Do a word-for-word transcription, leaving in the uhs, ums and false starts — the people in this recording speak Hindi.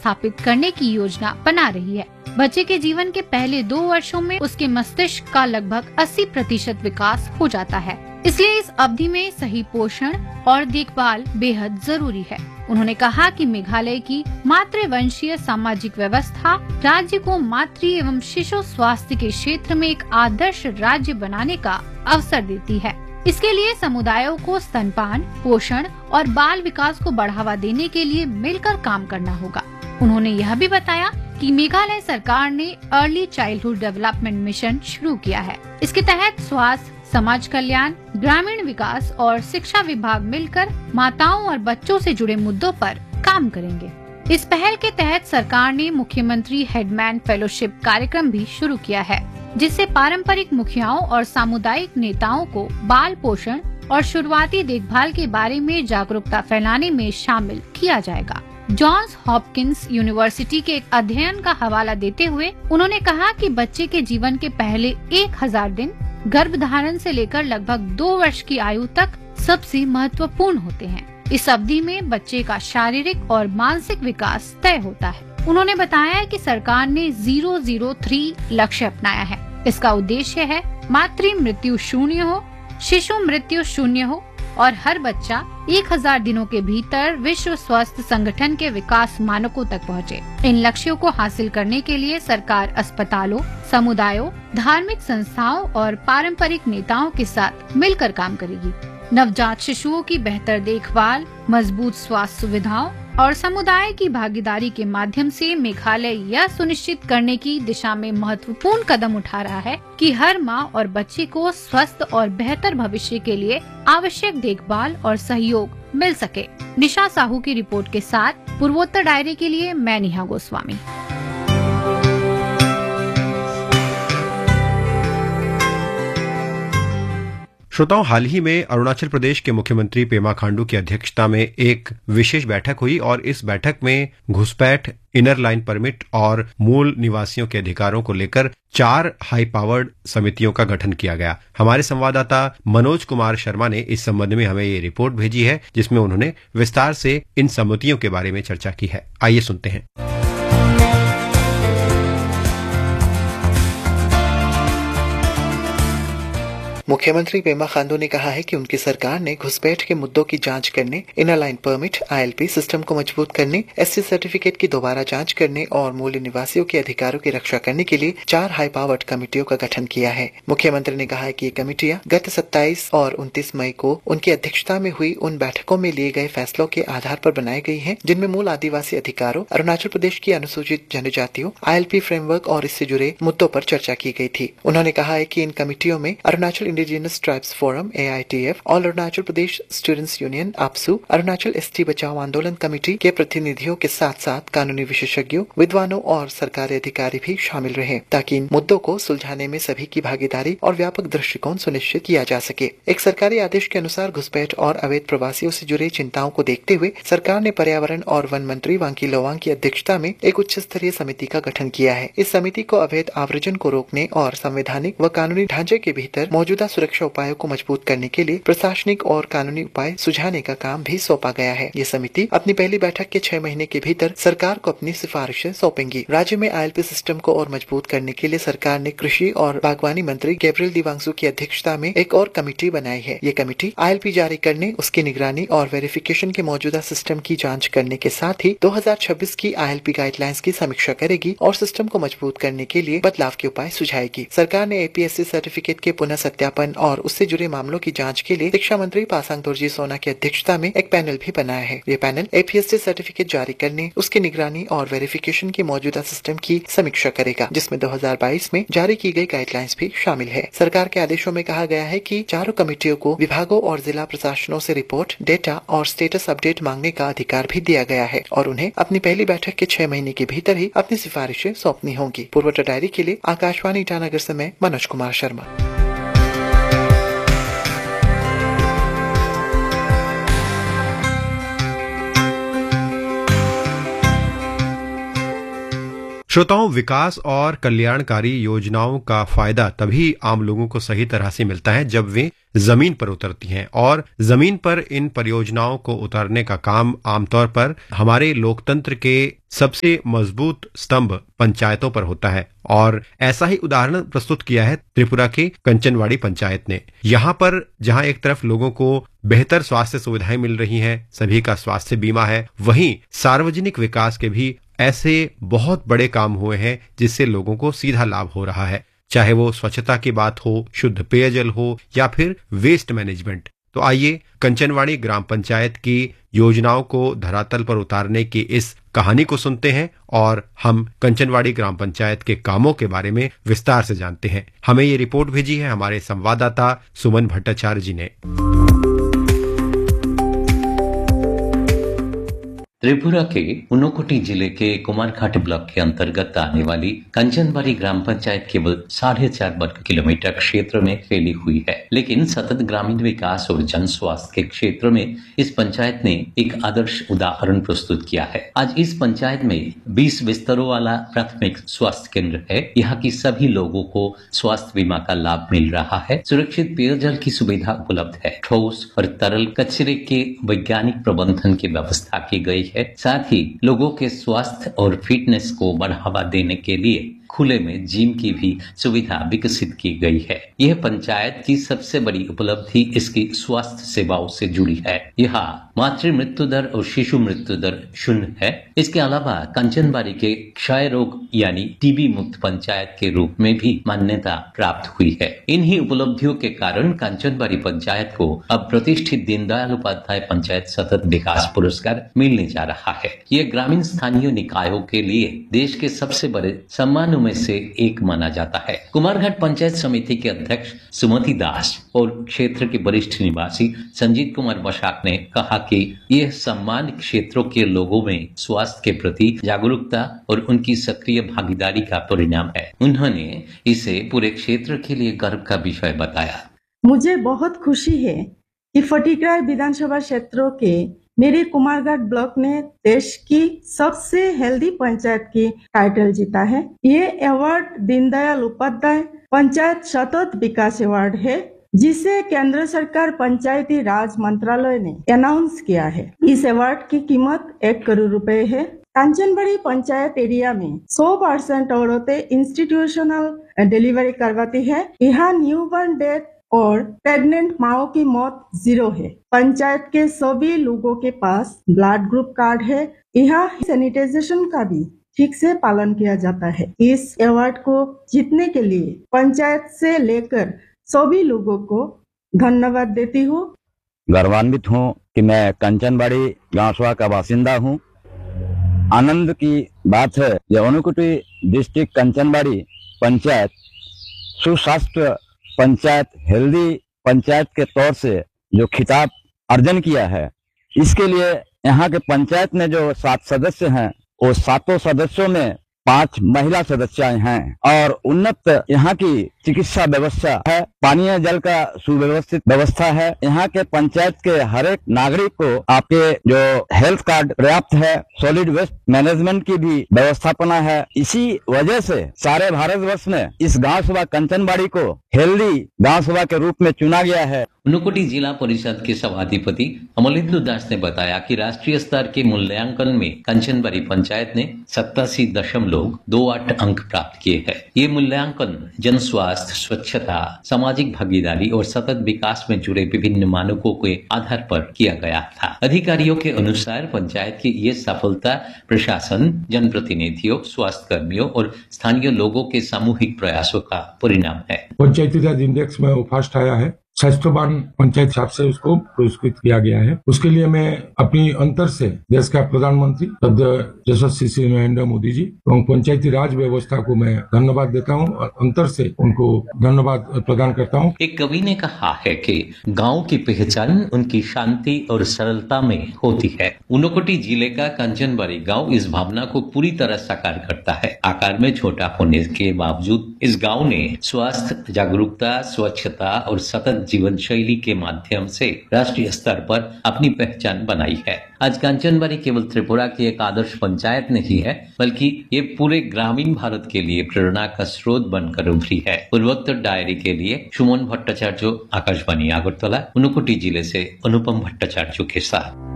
स्थापित करने की योजना बना रही है। बच्चे के जीवन के पहले दो वर्षों में उसके मस्तिष्क का लगभग अस्सी प्रतिशत विकास हो जाता है, इसलिए इस अवधि में सही पोषण और देखभाल बेहद जरूरी है। उन्होंने कहा कि मेघालय की मातृवंशीय सामाजिक व्यवस्था राज्य को मातृ एवं शिशु स्वास्थ्य के क्षेत्र में एक आदर्श राज्य बनाने का अवसर देती है। इसके लिए समुदायों को स्तनपान, पोषण और बाल विकास को बढ़ावा देने के लिए मिलकर काम करना होगा। उन्होंने यह भी बताया कि मेघालय सरकार ने अर्ली चाइल्डहुड डेवलपमेंट मिशन शुरू किया है। इसके तहत स्वास्थ्य, समाज कल्याण, ग्रामीण विकास और शिक्षा विभाग मिलकर माताओं और बच्चों से जुड़े मुद्दों पर काम करेंगे। इस पहल के तहत सरकार ने मुख्यमंत्री हेडमैन फेलोशिप कार्यक्रम भी शुरू किया है, जिससे पारंपरिक मुखियाओं और सामुदायिक नेताओं को बाल पोषण और शुरुआती देखभाल के बारे में जागरूकता फैलाने में शामिल किया जाएगा। जॉन्स हॉपकिंस यूनिवर्सिटी के एक अध्ययन का हवाला देते हुए उन्होंने कहा कि बच्चे के जीवन के पहले एक हजार दिन गर्भधारण से लेकर लगभग दो वर्ष की आयु तक सबसे महत्वपूर्ण होते हैं। इस अवधि में बच्चे का शारीरिक और मानसिक विकास तय होता है। उन्होंने बताया कि सरकार ने जीरो जीरो थ्री लक्ष्य अपनाया है। इसका उद्देश्य है मातृ मृत्यु शून्य हो, शिशु मृत्यु शून्य हो और हर बच्चा एक हजार दिनों के भीतर विश्व स्वास्थ्य संगठन के विकास मानकों तक पहुँचे। इन लक्ष्यों को हासिल करने के लिए सरकार अस्पतालों, समुदायों, धार्मिक संस्थाओं और पारंपरिक नेताओं के साथ मिलकर काम करेगी। नवजात शिशुओं की बेहतर देखभाल, मजबूत स्वास्थ्य सुविधाओं और समुदाय की भागीदारी के माध्यम से मेघालय यह सुनिश्चित करने की दिशा में महत्वपूर्ण कदम उठा रहा है कि हर मां और बच्चे को स्वस्थ और बेहतर भविष्य के लिए आवश्यक देखभाल और सहयोग मिल सके। निशा साहू की रिपोर्ट के साथ पूर्वोत्तर डायरी के लिए मैं नेहा गोस्वामी। श्रोताओं, हाल ही में अरुणाचल प्रदेश के मुख्यमंत्री पेमा खांडू की अध्यक्षता में एक विशेष बैठक हुई और इस बैठक में घुसपैठ, इनर लाइन परमिट और मूल निवासियों के अधिकारों को लेकर चार हाई पावर्ड समितियों का गठन किया गया। हमारे संवाददाता मनोज कुमार शर्मा ने इस संबंध में हमें ये रिपोर्ट भेजी है, जिसमें उन्होंने विस्तार से इन समितियों के बारे में चर्चा की है। आइए सुनते हैं। मुख्यमंत्री पेमा खांडू ने कहा है कि उनकी सरकार ने घुसपैठ के मुद्दों की जांच करने, inner line permit, ILP system को मजबूत करने, एससी सर्टिफिकेट की दोबारा जांच करने और मूल निवासियों के अधिकारों की रक्षा करने के लिए चार हाई पावर्ड कमेटियों का गठन किया है। मुख्यमंत्री ने कहा है कि ये कमेटियां गत सत्ताईस और उनतीस मई को उनकी अध्यक्षता में हुई उन बैठकों में लिए गए फैसलों के आधार पर बनाई गई है, जिनमें मूल आदिवासी अधिकारों, अरुणाचल प्रदेश की अनुसूचित जनजातियों, आईएलपी फ्रेमवर्क और इससे जुड़े मुद्दों पर चर्चा की गई थी। उन्होंने कहा है कि इन कमेटियों में Arunachal indigenous tribes forum A I T F, all Arunachal Pradesh students union AAPSU, Arunachal ST बचाओ आंदोलन कमेटी के प्रतिनिधियों के साथ साथ कानूनी विशेषज्ञों, विद्वानों और सरकारी अधिकारी भी शामिल रहे, ताकि इन मुद्दों को सुलझाने में सभी की भागीदारी और व्यापक दृष्टिकोण सुनिश्चित किया जा सके। एक सरकारी आदेश के अनुसार घुसपैठ और अवैध प्रवासियों से जुड़े चिंताओं को देखते हुए सरकार ने पर्यावरण और वन मंत्री वांकी लोवांग की अध्यक्षता में एक उच्च स्तरीय समिति का गठन किया है। इस समिति को अवैध आव्रजन को रोकने और संवैधानिक व कानूनी ढांचे के भीतर मौजूदा सुरक्षा उपायों को मजबूत करने के लिए प्रशासनिक और कानूनी उपाय सुझाने का काम भी सौंपा गया है। ये समिति अपनी पहली बैठक के छह महीने के भीतर सरकार को अपनी सिफारिशें सौंपेंगी। राज्य में आईएलपी सिस्टम को और मजबूत करने के लिए सरकार ने कृषि और बागवानी मंत्री गैब्रियल दिवांगसू की अध्यक्षता में एक और कमेटी बनाई है। ये कमेटी आईएलपी जारी करने, उसकी निगरानी और वेरिफिकेशन के मौजूदा सिस्टम की जाँच करने के साथ ही दो हजार छब्बीस की आईएलपी गाइडलाइंस की समीक्षा करेगी और सिस्टम को मजबूत करने के लिए बदलाव के उपाय सुझाएगी। सरकार ने एपीएससी सर्टिफिकेट के पुनः सत्यापन और उससे जुड़े मामलों की जांच के लिए शिक्षा मंत्री पासांग दोरजी सोना की अध्यक्षता में एक पैनल भी बनाया है। ये पैनल एपीएससी सर्टिफिकेट जारी करने, उसकी निगरानी और वेरिफिकेशन की मौजूदा सिस्टम की समीक्षा करेगा, जिसमें दो हजार बाईस में जारी की गई गाइडलाइंस भी शामिल है। सरकार के आदेशों में कहा गया है कि चारों कमेटियों को विभागों और जिला प्रशासनों से रिपोर्ट, डेटा और स्टेटस अपडेट मांगने का अधिकार भी दिया गया है और उन्हें अपनी पहली बैठक के छह महीने के भीतर ही अपनी सिफारिशें सौंपनी होंगी। पूर्वोत्तर डायरी के लिए आकाशवाणी ईटानगर से मैं मनोज कुमार शर्मा। श्रोताओं, विकास और कल्याणकारी योजनाओं का फायदा तभी आम लोगों को सही तरह से मिलता है जब वे जमीन पर उतरती हैं, और जमीन पर इन परियोजनाओं को उतारने का काम आमतौर पर हमारे लोकतंत्र के सबसे मजबूत स्तंभ पंचायतों पर होता है। और ऐसा ही उदाहरण प्रस्तुत किया है त्रिपुरा के कंचनवाड़ी पंचायत ने। यहाँ पर जहाँ एक तरफ लोगों को बेहतर स्वास्थ्य सुविधाएं मिल रही हैं, सभी का स्वास्थ्य बीमा है, वहीं सार्वजनिक विकास के भी ऐसे बहुत बड़े काम हुए हैं जिससे लोगों को सीधा लाभ हो रहा है, चाहे वो स्वच्छता की बात हो, शुद्ध पेयजल हो या फिर वेस्ट मैनेजमेंट। तो आइए कंचनवाड़ी ग्राम पंचायत की योजनाओं को धरातल पर उतारने की इस कहानी को सुनते हैं और हम कंचनवाड़ी ग्राम पंचायत के कामों के बारे में विस्तार से जानते हैं। हमें ये रिपोर्ट भेजी है हमारे संवाददाता सुमन भट्टाचार्य जी ने। त्रिपुरा के ऊनकोटी जिले के कुमारघाट ब्लॉक के अंतर्गत आने वाली कंचनबाड़ी ग्राम पंचायत केवल साढ़े चार वर्ग किलोमीटर क्षेत्र में फैली हुई है, लेकिन सतत ग्रामीण विकास और जन स्वास्थ्य के क्षेत्र में इस पंचायत ने एक आदर्श उदाहरण प्रस्तुत किया है। आज इस पंचायत में बीस बिस्तरों वाला प्राथमिक स्वास्थ्य केंद्र है। यहाँ की सभी लोगों को स्वास्थ्य बीमा का लाभ मिल रहा है। सुरक्षित पेयजल की सुविधा उपलब्ध है। ठोस और तरल कचरे के वैज्ञानिक प्रबंधन की व्यवस्था की गई है। साथ ही लोगों के स्वास्थ्य और फिटनेस को बढ़ावा देने के लिए खुले में जिम की भी सुविधा विकसित की गई है। यह पंचायत की सबसे बड़ी उपलब्धि इसकी स्वास्थ्य सेवाओं से जुड़ी है। यहाँ मातृ मृत्यु दर और शिशु मृत्यु दर शून्य है। इसके अलावा कंचनबाड़ी के क्षय रोग यानी टीबी मुक्त पंचायत के रूप में भी मान्यता प्राप्त हुई है। इन्हीं उपलब्धियों के कारण कंचनबाड़ी पंचायत को अब प्रतिष्ठित दीनदयाल उपाध्याय पंचायत सतत विकास पुरस्कार मिलने जा रहा है। ये ग्रामीण स्थानीय निकायों के लिए देश के सबसे बड़े सम्मानों में से एक माना जाता है। कुमारघाट पंचायत समिति के अध्यक्ष सुमति दास और क्षेत्र के वरिष्ठ निवासी संजीत कुमार बशाक ने कहा कि यह सम्मान क्षेत्रों के लोगों में स्वास्थ्य के प्रति जागरूकता और उनकी सक्रिय भागीदारी का परिणाम है। उन्होंने इसे पूरे क्षेत्र के लिए गर्व का विषय बताया। मुझे बहुत खुशी है कि फटीकराय विधानसभा क्षेत्रों के मेरे कुमारघाट ब्लॉक ने देश की सबसे हेल्दी पंचायत की टाइटल जीता है। ये अवार्ड दीनदयाल उपाध्याय पंचायत सतत विकास अवार्ड है, जिसे केंद्र सरकार पंचायती राज मंत्रालय ने अनाउंस किया है। इस अवार्ड की कीमत एक करोड़ रुपए है। कंचनबाड़ी पंचायत एरिया में सौ परसेंट औरतें इंस्टीट्यूशनल डिलीवरी करवाती है। यहाँ न्यूबॉर्न डेथ और प्रेग्नेंट माओ की मौत जीरो है। पंचायत के सभी लोगों के पास ब्लड ग्रुप कार्ड है। यहाँ सैनिटाइजेशन का भी ठीक से पालन किया जाता है। इस अवार्ड को जीतने के लिए पंचायत से लेकर सभी लोगों को धन्यवाद देती हूँ। गर्वान्वित हूँ कि मैं कंचनबाड़ी गांव सभा का बासिंदा हूँ। आनंद की बात है ये ऊनकोटी डिस्ट्रिक्ट कंचनबाड़ी पंचायत सुस्वास्थ्य पंचायत हेल्दी पंचायत के तौर से जो खिताब अर्जन किया है, इसके लिए यहाँ के पंचायत में जो सात सदस्य हैं वो सातों सदस्यों में पांच महिला सदस्य हैं और उन्नत यहाँ की चिकित्सा व्यवस्था है। पानीय जल का सुव्यवस्थित व्यवस्था है। यहाँ के पंचायत के हर एक नागरिक को आपके जो हेल्थ कार्ड पर्याप्त है। सॉलिड वेस्ट मैनेजमेंट की भी व्यवस्थापना है। इसी वजह से सारे भारतवर्ष में इस गांव सभा कंचनबाड़ी को हेल्दी गांव सभा के रूप में चुना गया है। ऊनकोटी जिला परिषद के सभाधिपति अमलेंदु दास ने बताया कि राष्ट्रीय स्तर के मूल्यांकन में कंचनबाड़ी पंचायत ने सत्तासी दशमलव दो आठ अंक प्राप्त किए हैं। ये मूल्यांकन जन स्वास्थ्य, स्वच्छता, सामाजिक भागीदारी और सतत विकास में जुड़े विभिन्न मानकों के आधार पर किया गया था। अधिकारियों के अनुसार पंचायत की ये सफलता प्रशासन, जनप्रतिनिधियों, स्वास्थ्य कर्मियों और स्थानीय लोगों के सामूहिक प्रयासों का परिणाम है। पंचायती राज इंडेक्स में वो फर्स्ट आया है। स्वास्थ्यवान पंचायत हिसाब से उसको पुरस्कृत किया गया है। उसके लिए मैं अपनी अंतर से देश का प्रधानमंत्री यशस्वी श्री नरेंद्र मोदी जी और पंचायती राज व्यवस्था को मैं धन्यवाद देता हूं और अंतर से उनको धन्यवाद प्रदान करता हूं। एक कवि ने कहा है कि गांव की पहचान उनकी शांति और सरलता में होती है। ऊनकोटी जिले का कंचनबाड़ी गांव इस भावना को पूरी तरह साकार करता है। आकार में छोटा होने के बावजूद इस गांव ने स्वास्थ्य, जागरूकता, स्वच्छता और सतत स्वास्थ्यकर जीवन शैली के माध्यम से राष्ट्रीय स्तर पर अपनी पहचान बनाई है। आज कांचनबाड़ी केवल त्रिपुरा की एक आदर्श पंचायत नहीं है, बल्कि ये पूरे ग्रामीण भारत के लिए प्रेरणा का स्रोत बनकर उभरी है। पूर्वोत्तर डायरी के लिए सुमन भट्टाचार्य, आकाशवाणी अगरतला, ऊनकोटी जिले से अनुपम भट्टाचार्य के साथ।